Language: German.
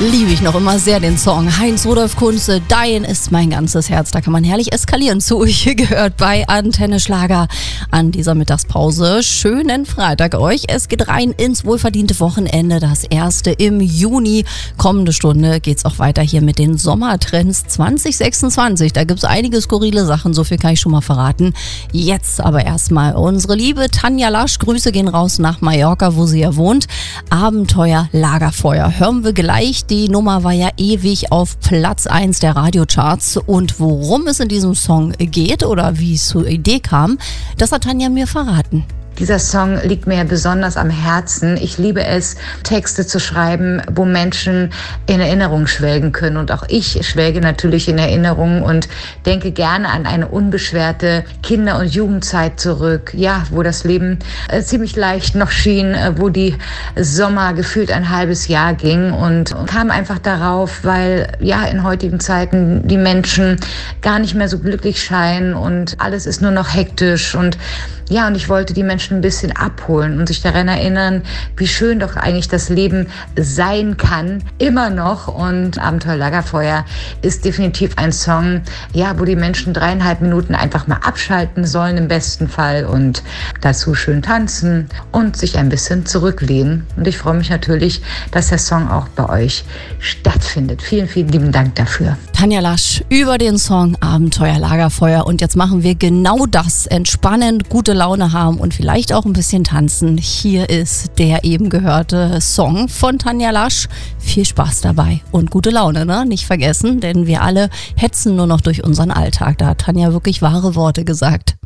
liebe ich noch immer sehr den Song. Heinz-Rudolf Kunze, Dein ist mein ganzes Herz. Da kann man herrlich eskalieren zu. Hier gehört bei Antenne Schlager an dieser Mittagspause. Schönen Freitag euch. Es geht rein ins wohlverdiente Wochenende. Das erste im Juni. Kommende Stunde geht's auch weiter hier mit den Sommertrends 2026. Da gibt's einige skurrile Sachen, so viel kann ich schon mal verraten. Jetzt aber erstmal unsere liebe Tanja Lasch. Grüße gehen raus nach Mallorca, wo sie ja wohnt. Abenteuer Lagerfeuer. Hören wir gleich. Die Nummer war ja ewig auf Platz 1 der Radiocharts. Und worum es in diesem Song geht oder wie es zur Idee kam, das hat Tanja mir verraten. Dieser Song liegt mir besonders am Herzen. Ich liebe es, Texte zu schreiben, wo Menschen in Erinnerung schwelgen können. Und auch ich schwelge natürlich in Erinnerung und denke gerne an eine unbeschwerte Kinder- und Jugendzeit zurück. Ja, wo das Leben ziemlich leicht noch schien, wo die Sommer gefühlt ein halbes Jahr ging und kam einfach darauf, weil ja in heutigen Zeiten die Menschen gar nicht mehr so glücklich scheinen und alles ist nur noch hektisch und ja, und ich wollte die Menschen ein bisschen abholen und sich daran erinnern, wie schön doch eigentlich das Leben sein kann, immer noch. Und Abenteuer Lagerfeuer ist definitiv ein Song, ja, wo die Menschen 3,5 Minuten einfach mal abschalten sollen im besten Fall und dazu schön tanzen und sich ein bisschen zurücklehnen. Und ich freue mich natürlich, dass der Song auch bei euch stattfindet. Vielen, vielen lieben Dank dafür. Tanja Lasch über den Song Abenteuer Lagerfeuer. Und jetzt machen wir genau das. Entspannen, gute Laune haben und vielleicht auch ein bisschen tanzen. Hier ist der eben gehörte Song von Tanja Lasch. Viel Spaß dabei und gute Laune, ne? Nicht vergessen, denn wir alle hetzen nur noch durch unseren Alltag. Da hat Tanja wirklich wahre Worte gesagt.